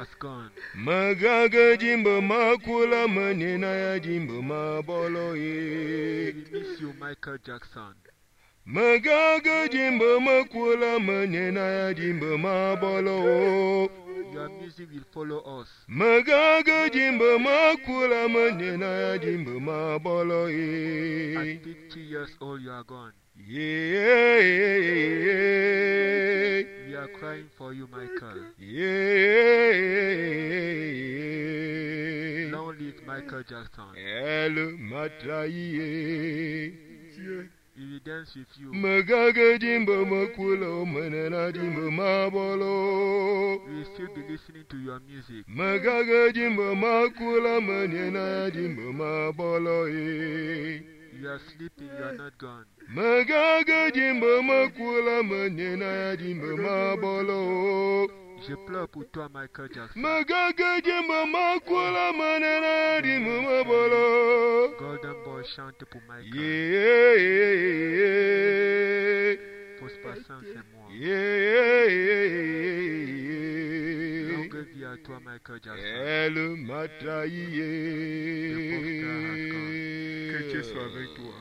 has gone. Magaga jimbo makula manena ya jimbo mabolo ye. We miss you, Michael Jackson. Magaga jimbo makula manena ya jimbo mabolo. Your music will follow us. Magaga jimbo makula manena ya jimbo mabolo ye. At 50 years old, you are gone. Yeah. We are crying for you, Michael. Yeah. Long live Michael Jackson. El matraye. We will dance with you. Magaga jimbo makula manena jimbo mabolo. We will still be listening to your music. Magaga jimbo makula manena jimbo mabolo. You are sleeping, you are not gone. Magaga jimbo makula manena jimbo mabolo. Je pleure pour toi, Michael Jackson. Magaga jimbo makula manena jimbo mabolo. Golden Boy chante pour Michael. Yeah. Pose patience, c'est moi. Yeah. Longue vie à toi, Michael Jackson. El matraye. Le popstar has gone. Que Dieu soit avec toi.